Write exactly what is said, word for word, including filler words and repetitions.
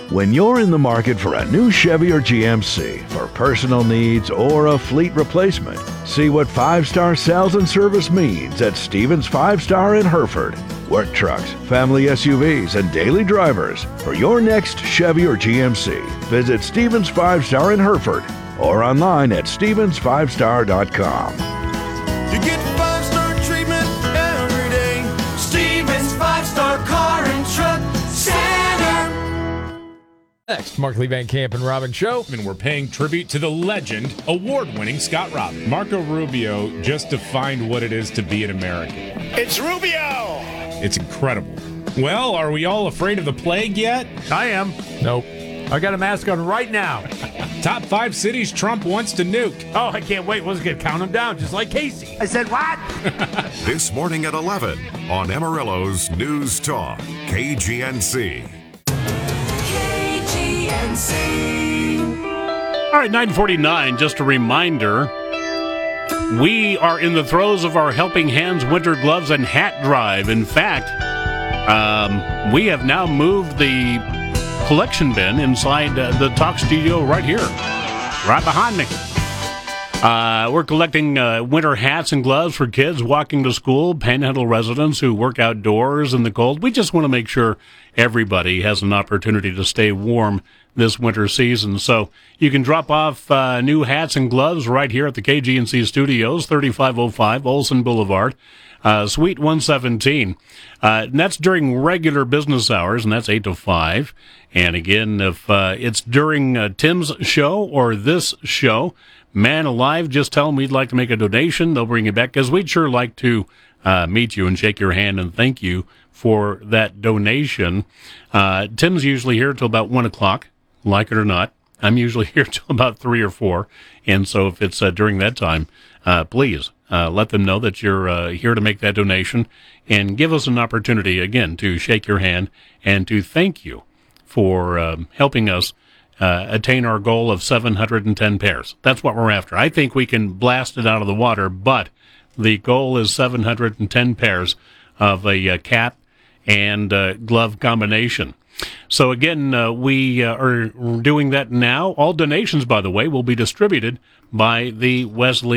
When you're in the market for a new Chevy or G M C for personal needs or a fleet replacement, see what five-star sales and service means at Stevens Five Star in Hereford. Work trucks, family S U Vs, and daily drivers. For your next Chevy or G M C, visit Stevens Five Star in Hereford or online at stevens five star dot com. You get five-star treatment every day. Stevens Five Star Car and Truck Center. Next, Mark Lee Van Camp and Robin Show. And we're paying tribute to the legend, award-winning Scott Robin. Marco Rubio just defined what it is to be an American. It's Rubio! It's incredible. Well, are we all afraid of the plague yet? I am. Nope. I got a mask on right now. Top five cities Trump wants to nuke. Oh, I can't wait. What's going to count them down, just like Casey? I said what? This morning at eleven on Amarillo's News Talk, K G N C. K G N C. All right, nine forty-nine, just a reminder, we are in the throes of our Helping Hands Winter Gloves and Hat Drive. In fact, um, we have now moved the collection bin inside uh, the talk studio right here, right behind me. Uh, we're collecting uh, winter hats and gloves for kids walking to school, Panhandle residents who work outdoors in the cold. We just want to make sure everybody has an opportunity to stay warm this winter season. So you can drop off uh, new hats and gloves right here at the K G N C Studios, thirty-five oh five Olson Boulevard, uh, Suite one seventeen. Uh, and that's during regular business hours, and that's eight to five. And again, if uh, it's during uh, Tim's show or this show, man alive, just tell them we'd like to make a donation. They'll bring it back, because we'd sure like to uh, meet you and shake your hand and thank you for that donation. Uh, Tim's usually here till about one o'clock, like it or not. I'm usually here till about three or four. And so if it's uh, during that time, uh, please uh, let them know that you're uh, here to make that donation and give us an opportunity, again, to shake your hand and to thank you for um, helping us uh, attain our goal of seven hundred ten pairs. That's what we're after. I think we can blast it out of the water, but the goal is seven hundred ten pairs of a uh, cap and uh, glove combination. So again, uh, we uh, are doing that now. All donations, by the way, will be distributed by the Wesley